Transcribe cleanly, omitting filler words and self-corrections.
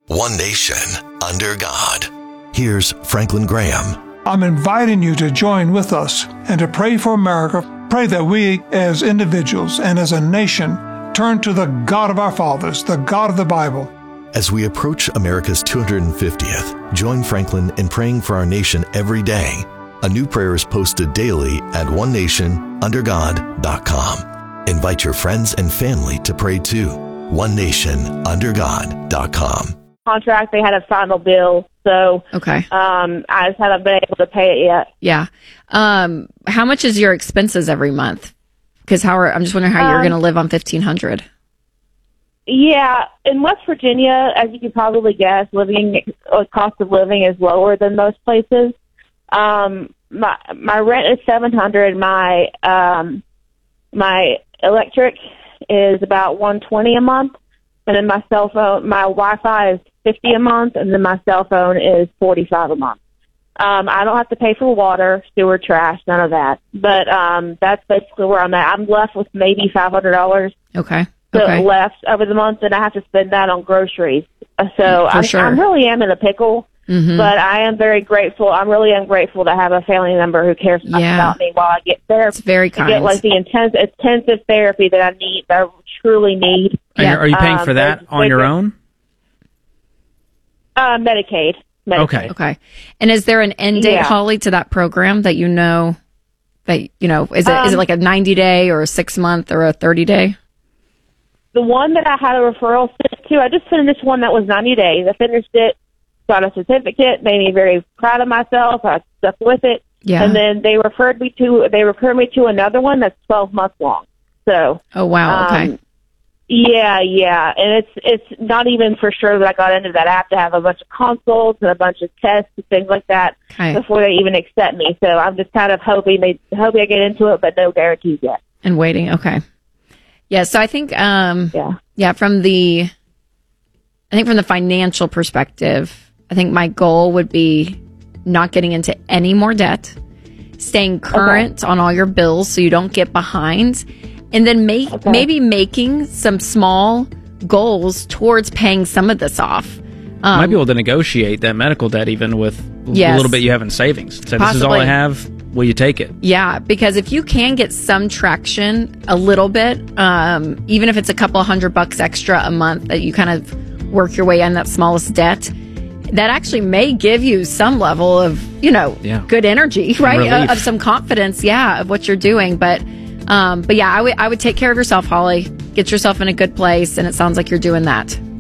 One nation under God. Here's Franklin Graham. I'm inviting you to join with us and to pray for America. Pray that we as individuals and as a nation turn to the God of our fathers, the God of the Bible. As we approach America's 250th, join Franklin in praying for our nation every day. A new prayer is posted daily at onenationundergod.com. Invite your friends and family to pray too. onenationundergod.com. Contract, they had a final bill, so okay. I just haven't been able to pay it yet. Yeah. How much is your expenses every month? Because I'm just wondering how you're going to live on $1,500. Yeah, in West Virginia, as you can probably guess, cost of living is lower than most places. My rent is $700. My electric is about $120 a month, and then my cell phone, my Wi-Fi is $50 a month, and then my cell phone is $45 a month. I don't have to pay for water, sewer, trash, none of that. But that's basically where I'm at. I'm left with maybe $500. Okay. Left over the month, and I have to spend that on groceries. So I really am in a pickle, but I am very grateful. I really am grateful to have a family member who cares about me while I get therapy. It's very kind. I get like the intensive therapy that I need, that I truly need. Yeah. Are you paying for that on your own? Medicaid. Okay. And is there an end date, Holly, to that program that you know, is it like a 90-day or a 6-month or a 30-day? The one that I had a referral sent to, I just finished one that was 90 days. I finished it, got a certificate, made me very proud of myself. I stuck with it. Yeah. And then they referred me to another one that's 12 months long. So. Oh, wow. Okay. Yeah. And it's not even for sure that I got into that. I have to have a bunch of consults and a bunch of tests and things like that before they even accept me. So I'm just kind of hoping I get into it, but no guarantees yet. And waiting. Okay. Yeah, so I think, from the financial perspective, I think my goal would be not getting into any more debt, staying current on all your bills so you don't get behind, and then maybe making some small goals towards paying some of this off. Might be able to negotiate that medical debt even with a little bit you have in savings. So this is all I have. Will you take it? Yeah, because if you can get some traction a little bit, even if it's a couple $100 extra a month that you kind of work your way in that smallest debt, that actually may give you some level of, good energy, right? Of some confidence, of what you're doing. But I would take care of yourself, Holly. Get yourself in a good place, and it sounds like you're doing that.